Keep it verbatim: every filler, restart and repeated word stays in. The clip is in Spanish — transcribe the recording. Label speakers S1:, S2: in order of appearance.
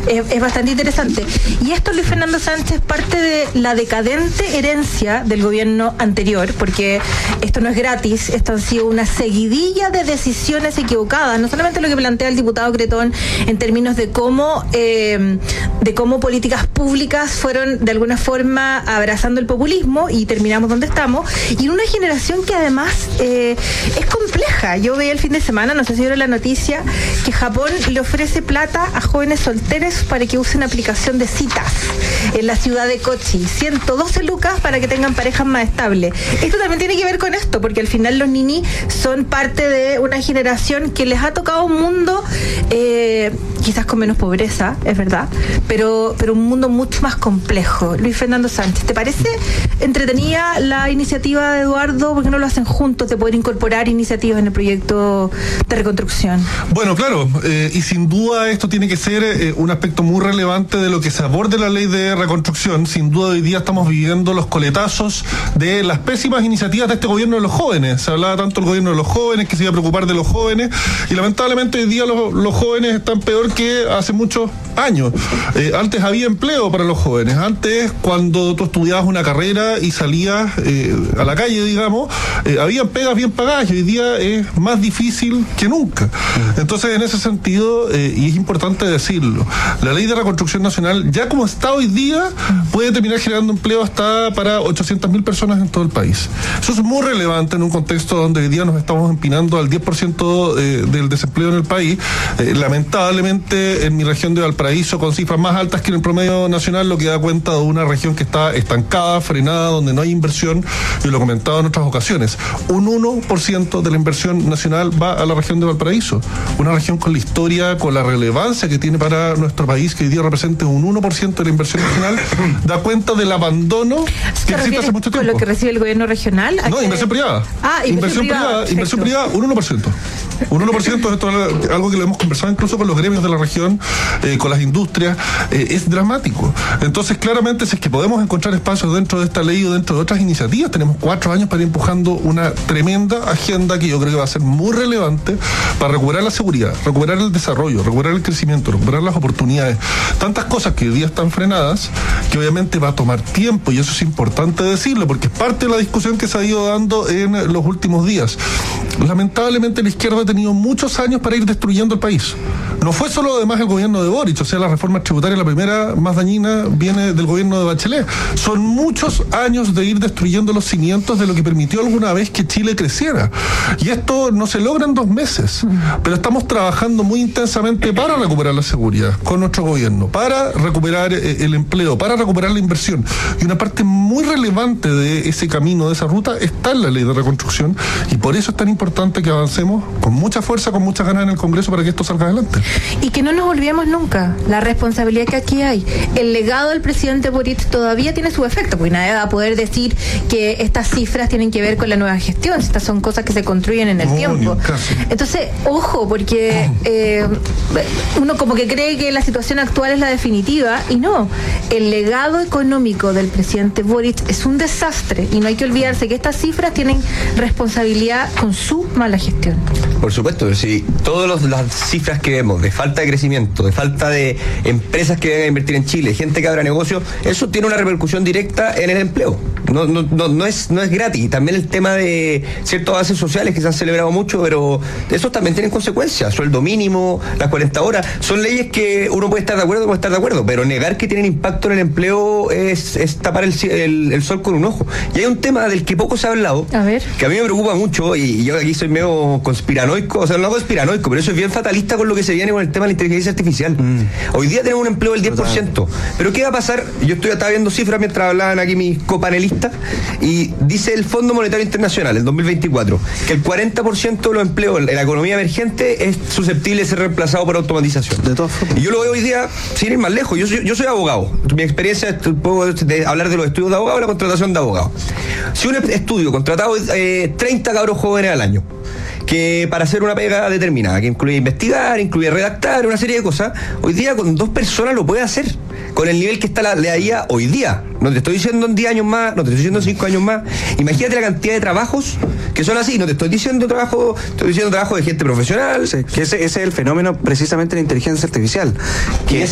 S1: es, es bastante interesante. Y esto, Luis Fernando Sánchez, parte de la decadente herencia del gobierno anterior, porque esto no es gratis, esto ha sido una seguidilla de decisiones equivocadas, no solamente lo que plantea el diputado Cretón en términos de cómo eh, de cómo políticas públicas fueron de alguna forma abrazando el populismo y terminamos donde estamos, y en una generación que además eh, es compleja. Yo veía el fin de semana, no sé si vieron la noticia, que Japón le ofrece plata a jóvenes solteros para que usen aplicación de citas en la ciudad de Kochi, ciento doce lucas para que tengan parejas más estables. Esto también tiene que ver con esto, porque al final los ninis son parte de una generación que les ha tocado un mundo eh, quizás con menos pobreza, es verdad, pero, pero un mundo mucho más complejo. Luis Fernando Sánchez, ¿te parece entretenida la iniciativa de Eduardo? ¿Por qué no lo hacen juntos, de poder incorporar iniciativas en el proyecto de reconstrucción?
S2: Bueno, claro, eh, y sin duda esto tiene que ser eh, un aspecto muy relevante de lo que se aborde la ley de reconstrucción. Sin duda hoy día estamos viviendo los coletazos de las pésimas iniciativas de este gobierno de los jóvenes. Se hablaba tanto del gobierno de los jóvenes, que se iba a preocupar de los jóvenes, y lamentablemente hoy día los, los jóvenes están peor que hace muchos años. Eh, antes había empleo para los jóvenes. Antes, cuando tú estudiabas una carrera y salías eh, a la calle, digamos, eh, habían pegas bien pagadas, y hoy día es más difícil que nunca. Entonces, en ese sentido, eh, y es importante decirlo, la ley de reconstrucción nacional, ya como está hoy día, puede terminar generando empleo hasta para ochocientas mil personas en todo el país. Eso es muy relevante en un contexto donde hoy día nos estamos empinando al diez por ciento eh, del desempleo en el país. Eh, lamentablemente, en mi región de Valparaíso, con cifras más altas que en el promedio nacional, lo que da cuenta de una región que está estancada, frenada, donde no hay inversión, y lo he comentado en otras ocasiones. Un uno por ciento de la inversión nacional va a la región de Valparaíso, una región con la historia, con la relevancia que tiene para nuestro país, que hoy día representa un uno por ciento de la inversión nacional, da cuenta del abandono que existe hace mucho tiempo.
S1: ¿Con lo que recibe el gobierno regional?
S2: No,
S1: que...
S2: inversión privada.
S1: Ah, inversión,
S2: inversión privada. privada inversión privada, un uno por ciento. Un uno por ciento, esto es algo que lo hemos conversado incluso con los gremios de la región, eh, con las industrias, eh, es dramático. Entonces, claramente, si es que podemos encontrar espacios dentro de esta ley o dentro de otras iniciativas, tenemos cuatro años para ir empujando una tremenda agenda que yo creo que va a ser muy relevante para recuperar la seguridad, recuperar el desarrollo, recuperar el crecimiento, recuperar las oportunidades. Tantas cosas que hoy día están frenadas, que obviamente va a tomar tiempo, y eso es importante decirlo, porque es parte de la discusión que se ha ido dando en los últimos días. Lamentablemente, la izquierda ha tenido muchos años para ir destruyendo el país. No fue solo además el gobierno de Boric, o sea, la reforma tributaria, la primera más dañina, viene del gobierno de Bachelet. Son muchos años de ir destruyendo los cimientos de lo que permitió alguna vez que Chile creciera. Y esto no se logra en dos meses, pero estamos trabajando muy intensamente para recuperar la seguridad con nuestro gobierno, para recuperar el empleo, para recuperar la inversión. Y una parte muy relevante de ese camino, de esa ruta, está en la ley de reconstrucción, y por eso es tan importante que avancemos con mucha fuerza, con muchas ganas en el Congreso para que esto salga adelante.
S1: Y que no nos olvidemos nunca la responsabilidad que aquí hay. El legado del presidente Boric todavía tiene su efecto, porque nadie va a poder decir que estas cifras tienen que ver con la nueva gestión. Estas son cosas que se construyen en el no, tiempo. Entonces, ojo, porque eh, uno como que cree que la situación actual es la definitiva, y no. El legado económico del presidente Boric es un desastre, y no hay que olvidarse que estas cifras tienen responsabilidad con su mala gestión.
S3: Por supuesto, si todas las cifras que vemos de falta de crecimiento, de falta de empresas que vengan a invertir en Chile, gente que abra negocios, eso tiene una repercusión directa en el empleo. No, no, no, no es, no es gratis. También el tema de ciertos avances sociales que se han celebrado mucho, pero esos también tienen consecuencias. Sueldo mínimo, las cuarenta horas, son leyes que uno puede estar de acuerdo o puede estar de acuerdo, pero negar que tienen impacto en el empleo es, es tapar el, el, el sol con un ojo. Y hay un tema del que poco se ha hablado,
S1: a ver,
S3: que a mí me preocupa mucho, y yo aquí soy medio conspiranoico, o sea, no conspiranoico, pero eso es bien fatalista con lo que se viene con el tema de la inteligencia artificial. Mm. Hoy día tenemos un empleo del diez por ciento, pero ¿qué va a pasar? Yo estoy estaba viendo cifras mientras hablaban aquí mis copanelistas, y dice el Fondo Monetario Internacional, el dos mil veinticuatro, que el cuarenta por ciento de los empleos en la economía emergente es susceptible de ser reemplazado por automatización. De todas formas. Y yo lo veo hoy día, sin ir más lejos, yo soy, yo soy abogado. Mi experiencia es, puedo de hablar de los estudios de abogado y la contratación de abogado. Si un estudio contratado eh, treinta cabros jóvenes al año, que para hacer una pega determinada, que incluye investigar, incluye redactar, una serie de cosas, hoy día con dos personas lo puede hacer, con el nivel que está la, la I A hoy día. No te estoy diciendo en diez años más, no te estoy diciendo en cinco años más. Imagínate la cantidad de trabajos que son así. No te estoy diciendo trabajo, estoy diciendo trabajo de gente profesional.
S4: Sí, que ese, ese es el fenómeno precisamente de la inteligencia artificial, que